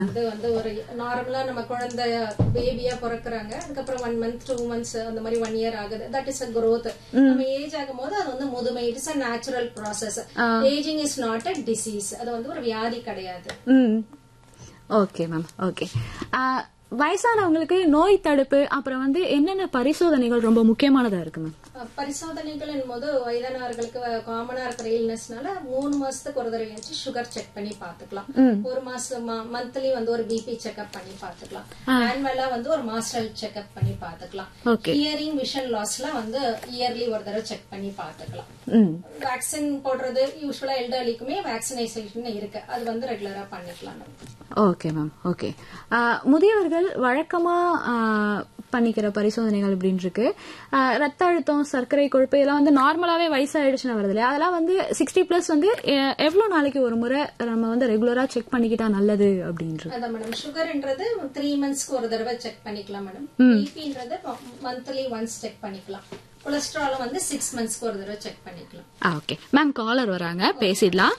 அது வந்து ஒரு நார்மலா நம்ம குழந்தை பேபியா பிறக்குறாங்க, அதுக்கப்புறம் 1 month 2 months அந்த மாதிரி 1 year ஆகுது. That is a growth. நம்ம ஏஜ் ஆகும் போது அது வந்து முதுமை. It is a natural process. Ageing is not a disease. அது வந்து ஒரு வியாதி கிடையாது. Okay ma'am. ஓகே, வயசானவங்களுக்கு நோய் தடுப்பு அப்புறம் வந்து என்னென்ன பரிசோதனைகள் ரொம்ப முக்கியமானதா இருக்கு மேம்? பரிசோதனைகள் என்பது வயதானவர்களுக்கு காமனா இருக்கிற இல்னஸ்னால 3 மாசத்துக்கு ஒரு தடவை வச்சு சுகர் செக் பண்ணி பாத்துக்கலாம். ஒரு மாசம் மந்த்லி வந்து ஒரு பிபி செக்அப் பண்ணி பாத்துக்கலாம். ஆனுவலா வந்து ஒரு மாஸ்டர் செக்அப் பண்ணி பாத்துக்கலாம். ஹியரிங் விஷன் லாஸ்ல வந்து இயர்லி ஒரு தடவை செக் பண்ணி பாத்துக்கலாம். வேக்சின் போடுறது யூஸ்வலா எல்டர்லிக்குமே வேக்சினேஷன் இருக்கு, அது வந்து ரெகுலரா பண்ணிக்கலாம். Okay ma'am. ஓகே, முதியவர்கள் வழக்கமா பண்ணிக்கிற பரிசோதனைகள் அப்படின்னு இருக்கு. ரத்த அழுத்தம், சர்க்கரை, கொழுப்பு இதெல்லாம் வந்து நார்மலாவே வயசாயிடுச்சுன்னு வருது இல்லையா? அதெல்லாம் வந்து 60+ வந்து எவ்வளவு நாளைக்கு ஒரு முறை நம்ம வந்து ரெகுலரா செக் பண்ணிக்கிட்டா நல்லது அப்படின்றது? அதான் மேடம், சுகர்ன்றது 3 monthsக்கு ஒரு தடவை செக் பண்ணிக்கலாம் மேடம். பிபின்றது மந்த்லி ஒன்ஸ் செக் பண்ணிக்கலாம். கொலஸ்ட்ரால் வந்து 6 monthsக்கு ஒரு தடவை செக் பண்ணிக்கலாம். ஓகே மேம், காலர் வராங்க, பேசிடலாம்.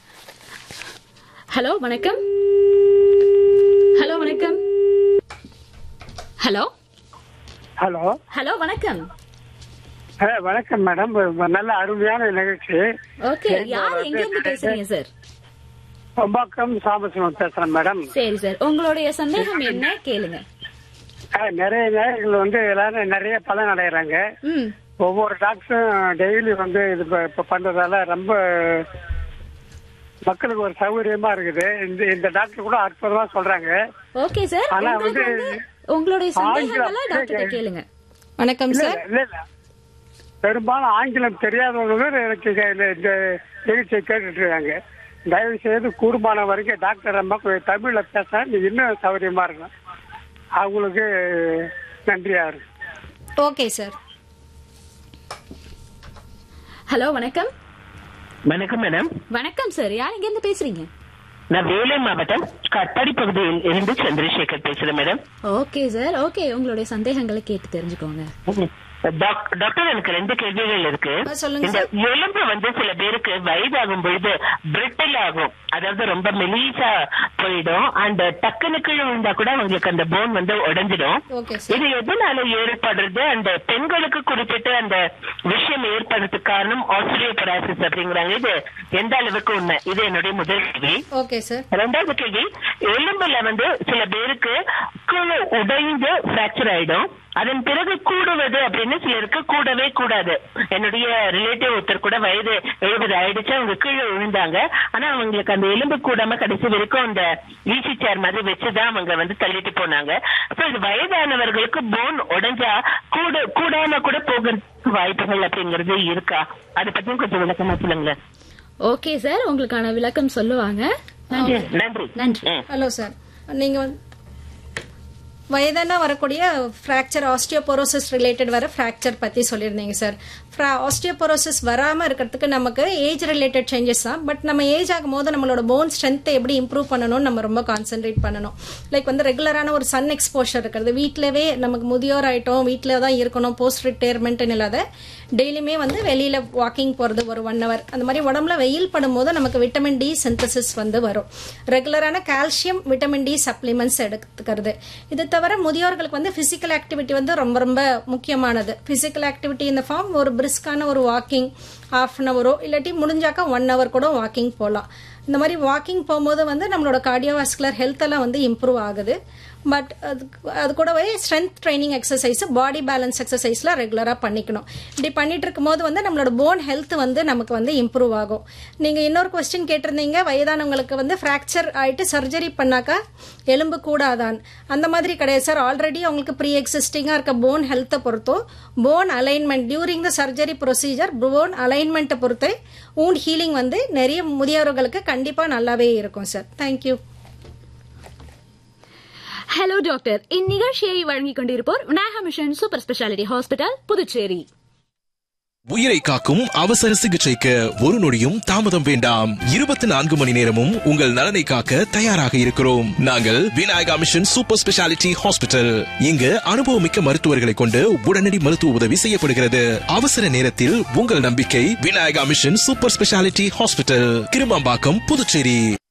ஹலோ வணக்கம். ஹலோ வணக்கம். ஹலோ ஹலோ ஹலோ வணக்கம். வணக்கம் மேடம், நல்ல அருமையான நிகழ்ச்சி. ஓகே, யார் எங்க இருந்து பேசுறீங்க சார்? பம்பாக்கம் சாம்பசிவம் பேசுறேன் மேடம். சரி சார், உங்களுடைய சந்தேகம் என்ன கேளுங்க. நிறைய நேரங்கள் வந்து எல்லாரும் நிறைய பலன் அடைகிறாங்க. ஒவ்வொரு டாக்டரும் டெய்லி வந்து இது இப்ப பண்றதால ரொம்ப மக்களுக்கு ஒரு சௌகரியமா இருக்குது. இந்த டாக்டர் கூட அற்புதமா சொல்றாங்க. ஓகே சார், ஆனா வந்து உங்களுடைய சந்தேகங்களை டாக்டர் கேளுங்க. வணக்கம் சார். இல்ல பெரும்பாலும் ஆங்கிலம் தெரியாதவங்க எனக்கு இந்த நிகழ்ச்சியை கேட்டுட்டு இருக்காங்க. தயவு செய்து கூடுமான வரைக்கும் டாக்டர் அம்மா தமிழ்ல பேச இன்னும் சௌகரியமா இருக்கும். அவங்களுக்கு நன்றியா இருக்கு. Okay sir. ஹலோ வணக்கம். வணக்கம் மேடம். வணக்கம் சார், யார் இங்க இருந்து பேசுறீங்க? நான் வேலூர் மாவட்டம் கட்பாடி பகுதியில் இருந்து சந்திரசேகர் பேசுறேன் மேடம். Okay sir. ஓகே, உங்களுடைய சந்தேகங்களை கேட்டு தெரிஞ்சுக்கோங்க. டாக்டர், எனக்கு 2 கேள்விகள் இருக்கு. இந்த எலும்பு வந்து சில பேருக்கு வயதாகும் பொழுது பிரிட்டில் ஆகும், அதாவது ரொம்ப மெலிசா போயிடும். அண்ட் டக்குனு கீழே விழுந்தா கூட அவங்களுக்கு அந்த போன் வந்து உடைஞ்சிடும். இது எதனால ஏற்படுறது? அந்த பெண்களுக்கு குறிப்பிட்டு அந்த விஷயம் ஏற்படுறதுக்கு காரணம் ஆஸ்ட்ரியோபொரோசிஸ் அப்படிங்கிறாங்க. இது எந்த அளவுக்கு உண்மை? இது என்னுடைய முதல் கேள்வி. ரெண்டாவது கேள்வி, எலும்புல வந்து சில பேருக்கு கீழே உடைந்து பிராக்சர் ஆயிடும், அதன் பிறகு கூடுவது அப்படின்னு சிலருக்கு கூடவே கூடாது. என்னுடைய ரிலேட்டிவ் ஒருத்தர் கூட வயது 70 ஆயிடுச்சு, அவங்க கீழே விழுந்தாங்க. ஆனா அவங்களுக்கு அந்த எலும்பு கூடாம கடைசி வரைக்கும் அந்த ஈசி சேர் மாதிரி வச்சுதான் அவங்க வந்து தள்ளிட்டு போனாங்க. அப்ப இது வயதானவர்களுக்கு போன் உடைஞ்சா கூடாம கூட போகிறதுக்கு வாய்ப்புகள் அப்படிங்கறது இருக்கா? அதை பத்தியும் கொஞ்சம் விளக்கமா சொல்லுங்களேன். ஓகே சார், உங்களுக்கான விளக்கம் சொல்லுவாங்க. நன்றி. நன்றி. ஹலோ சார், நீங்க வயதானா வரக்கூடிய ஃப்ராக்சர், ஆஸ்டியோபோரோசிஸ் ரிலேட்டட் வர ஃப்ராக்சர் பத்தி சொல்லியிருந்தீங்க சார். ஆஸ்டியோபோரோசிஸ் வராம இருக்கிறதுக்கு நமக்கு ஏஜ் ரிலேட்டட் சேஞ்சஸ் தான். பட் நம்ம ஏஜ் ஆகும் போது நம்மளோட போன் ஸ்ட்ரென்த்தை எப்படி இம்ப்ரூவ் பண்ணணும்னு நம்ம ரொம்ப கான்சென்ட்ரேட் பண்ணணும். லைக் வந்து ரெகுலரான ஒரு சன் எக்ஸ்போஷர் இருக்கிறது. வீட்டிலவே நமக்கு முதியோர் ஆயிட்டோம், வீட்டில தான் இருக்கணும், போஸ்ட் ரிட்டையர்மெண்ட்னு இல்லாத டெய்லியுமே வந்து வெளியில வாக்கிங் போறது ஒரு 1 hour, அந்த மாதிரி உடம்புல வெயில் படும் போது நமக்கு விட்டமின் டி சிந்தசிஸ் வந்து வரும். ரெகுலரான கால்சியம், விட்டமின் டி சப்ளிமெண்ட்ஸ் எடுத்துக்கிறது. இது தவிர முதியோர்களுக்கு வந்து பிசிக்கல் ஆக்டிவிட்டி வந்து ரொம்ப ரொம்ப முக்கியமானது. பிசிக்கல் ஆக்டிவிட்டி இந்த ஃபார்ம் ஒரு பிரிஸ்கான ஒரு வாக்கிங் 1/2 hour இல்லாட்டி முடிஞ்சாக்கா 1 hour கூட வாக்கிங் போகலாம். இந்த மாதிரி வாக்கிங் போகும்போது வந்து நம்மளோட கார்டியோவாஸ்குலர் ஹெல்த் எல்லாம் வந்து இம்ப்ரூவ் ஆகுது. பட் அது கூடவே ஸ்ட்ரென்த் ட்ரைனிங் எக்ஸசைஸ், பாடி பேலன்ஸ் எக்ஸசைஸ்லாம் ரெகுலரா பண்ணிக்கணும். இப்படி பண்ணிட்டு இருக்கும் போது வந்து நம்மளோட போன் ஹெல்த் வந்து நமக்கு வந்து இம்ப்ரூவ் ஆகும். நீங்க இன்னொரு கொஸ்டின் கேட்டிருந்தீங்க, வயதானவங்களுக்கு வந்து ஃப்ராக்சர் ஆயிட்டு சர்ஜரி பண்ணாக்கா எலும்பு கூடாதான்? அந்த மாதிரி கிடையாது சார். ஆல்ரெடி அவங்களுக்கு ப்ரீ எக்ஸிஸ்டிங்கா இருக்க போன் ஹெல்த்தை பொறுத்தும் phone alignment during the surgery procedure, phone அலைன்மெண்ட்டை பொறுத்து வூண்ட் ஹீலிங் வந்து நிறைய முதியவர்களுக்கு கண்டிப்பா நல்லாவே இருக்கும் சார். தேங்க்யூ. ஹலோ டாக்டர், இந்நிகழ்ச்சியை வழங்கிக் கொண்டிருப்போர் Vinayaka mission super speciality hospital, Puducherry. உயிரை காக்கும் அவசர சிகிச்சைக்கு ஒரு நொடியும் தாமதம் வேண்டாம். 24 மணி நேரமும் உங்கள் நலனை காக்க தயாராக இருக்கிறோம். நாங்கள் Vinayaka mission super speciality hospital. இங்கு அனுபவமிக்க மருத்துவர்களை கொண்டு உடனடி மருத்துவ உதவி செய்யப்படுகிறது. அவசர நேரத்தில் உங்கள் நம்பிக்கை Vinayaka mission super speciality hospital, Kirumampakkam, Puducherry.